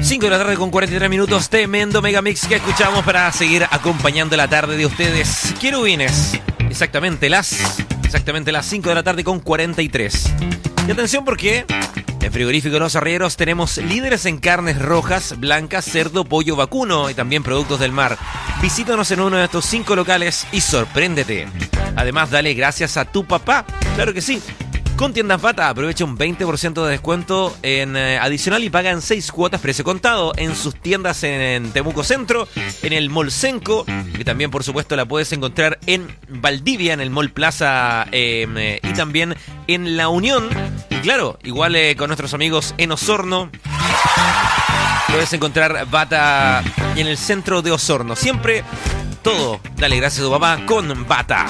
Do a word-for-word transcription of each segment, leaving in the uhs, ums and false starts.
cinco de la tarde con cuarenta y tres minutos, tremendo megamix que escuchamos para seguir acompañando la tarde de ustedes, querubines. Exactamente las, exactamente las cinco de la tarde con cuarenta y tres. Y atención porque en Frigorífico Los Arrieros tenemos líderes en carnes rojas, blancas, cerdo, pollo, vacuno y también productos del mar. Visítanos en uno de estos cinco locales y sorpréndete. Además, dale gracias a tu papá. Claro que sí. Con Tiendas Bata, aprovecha un veinte por ciento de descuento en eh, adicional y paga en seis cuotas precio contado en sus tiendas en, en Temuco Centro, en el Mall Senco, y también por supuesto la puedes encontrar en Valdivia, en el Mall Plaza eh, eh, y también en La Unión. Y claro, igual eh, con nuestros amigos en Osorno, puedes encontrar Bata en el centro de Osorno. Siempre todo, dale gracias a tu papá con Bata.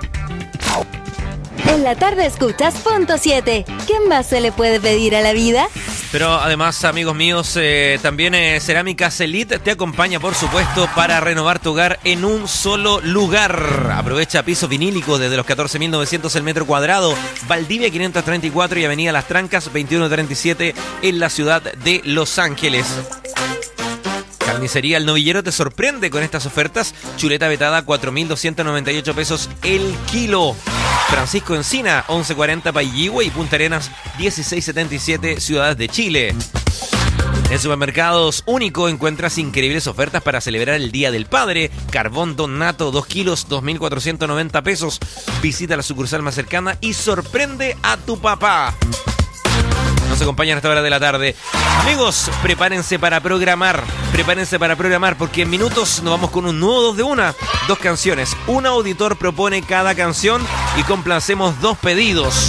En la tarde escuchas Punto siete. ¿Qué más se le puede pedir a la vida? Pero además, amigos míos, eh, también eh, Cerámicas Elite te acompaña, por supuesto, para renovar tu hogar en un solo lugar. Aprovecha pisos vinílicos desde los catorce mil novecientos el metro cuadrado. Valdivia quinientos treinta y cuatro y Avenida Las Trancas veintiuno treinta y siete en la ciudad de Los Ángeles. Carnicería El Novillero te sorprende con estas ofertas. Chuleta vetada, cuatro mil doscientos noventa y ocho pesos el kilo. Francisco Encina, once cuarenta Pailligüe y Punta Arenas, dieciséis setenta y siete Ciudad de Chile. En Supermercados Único encuentras increíbles ofertas para celebrar el Día del Padre. Carbón Don Nato, dos kilos, dos mil cuatrocientos noventa pesos. Visita la sucursal más cercana y sorprende a tu papá. Nos acompañan a esta hora de la tarde. Amigos, prepárense para programar. Prepárense para programar porque en minutos nos vamos con un nuevo dos de una. Dos canciones. Un auditor propone cada canción y complacemos dos pedidos.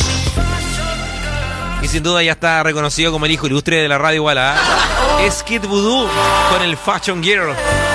Y sin duda ya está reconocido como el hijo ilustre de la radio igual, ¿eh? Es Kid Voodoo con el Fashion Girl.